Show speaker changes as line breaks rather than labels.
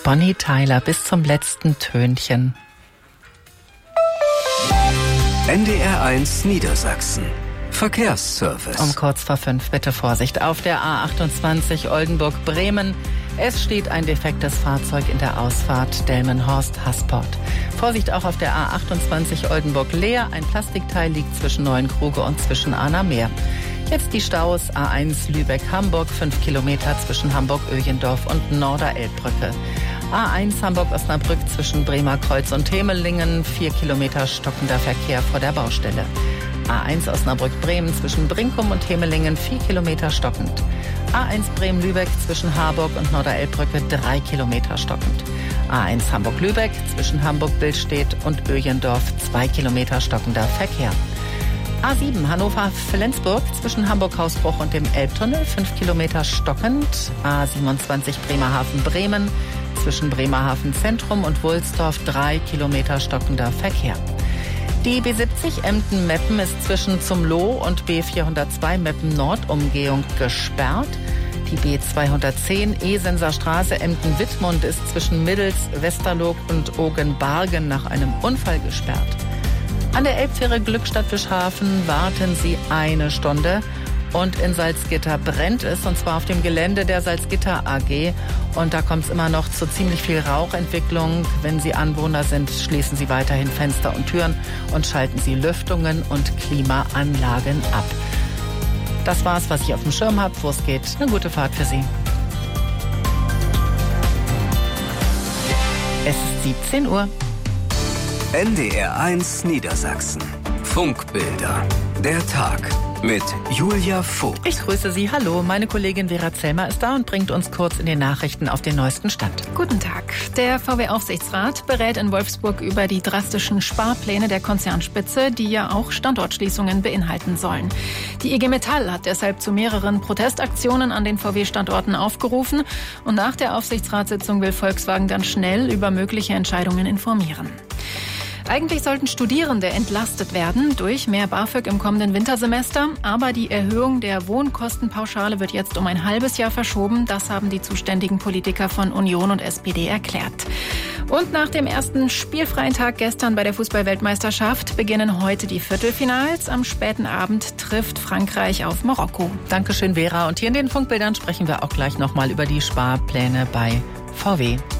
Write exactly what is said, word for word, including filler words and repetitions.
Bonnie Tyler bis zum letzten Tönchen.
N D R eins Niedersachsen. Verkehrsservice.
Um kurz vor fünf bitte Vorsicht auf der A achtundzwanzig Oldenburg-Bremen. Es steht ein defektes Fahrzeug in der Ausfahrt Delmenhorst-Hasport. Vorsicht auch auf der A achtundzwanzig Oldenburg-Leer. Ein Plastikteil liegt zwischen Neuenkruge und zwischen Ahnermeer. Jetzt die Staus A eins Lübeck-Hamburg, fünf Kilometer zwischen Hamburg-Öjendorf und Norderelbbrücke. A eins Hamburg-Osnabrück zwischen Bremer Kreuz und Hemelingen, vier Kilometer stockender Verkehr vor der Baustelle. A eins Osnabrück-Bremen zwischen Brinkum und Hemelingen, vier Kilometer stockend. A eins Bremen-Lübeck zwischen Harburg und Norderelbbrücke, drei Kilometer stockend. A eins Hamburg-Lübeck zwischen Hamburg-Billstedt und Öjendorf, zwei Kilometer stockender Verkehr. A sieben Hannover-Flensburg zwischen Hamburg-Hausbruch und dem Elbtunnel, fünf Kilometer stockend. A siebenundzwanzig Bremerhaven-Bremen zwischen Bremerhaven Zentrum und Wulsdorf, drei Kilometer stockender Verkehr. Die B siebzig Emden-Meppen ist zwischen zum Loh und B vierhundertzwei Meppen-Nord-Umgehung gesperrt. Die B zweihundertzehn Esenser Straße Emden-Wittmund ist zwischen Middels, Westerloog und Ogenbargen nach einem Unfall gesperrt. An der Elbfähre Glückstadt-Fischhafen warten Sie eine Stunde. Und in Salzgitter brennt es, und zwar auf dem Gelände der Salzgitter A G. Und da kommt es immer noch zu ziemlich viel Rauchentwicklung. Wenn Sie Anwohner sind, schließen Sie weiterhin Fenster und Türen und schalten Sie Lüftungen und Klimaanlagen ab. Das war's, was ich auf dem Schirm habe, wo es geht. Eine gute Fahrt für Sie. Es ist siebzehn Uhr.
N D R eins Niedersachsen. Funkbilder. Der Tag mit Julia Vogt.
Ich grüße Sie. Hallo, meine Kollegin Vera Zellmer ist da und bringt uns kurz in den Nachrichten auf den neuesten Stand.
Guten Tag. Der V W-Aufsichtsrat berät in Wolfsburg über die drastischen Sparpläne der Konzernspitze, die ja auch Standortschließungen beinhalten sollen. Die I G Metall hat deshalb zu mehreren Protestaktionen an den V W-Standorten aufgerufen. Und nach der Aufsichtsratssitzung will Volkswagen dann schnell über mögliche Entscheidungen informieren. Eigentlich sollten Studierende entlastet werden durch mehr BAföG im kommenden Wintersemester. Aber die Erhöhung der Wohnkostenpauschale wird jetzt um ein halbes Jahr verschoben. Das haben die zuständigen Politiker von Union und S P D erklärt. Und nach dem ersten spielfreien Tag gestern bei der Fußball-Weltmeisterschaft beginnen heute die Viertelfinals. Am späten Abend trifft Frankreich auf Marokko.
Dankeschön, Vera. Und hier in den Funkbildern sprechen wir auch gleich nochmal über die Sparpläne bei V W.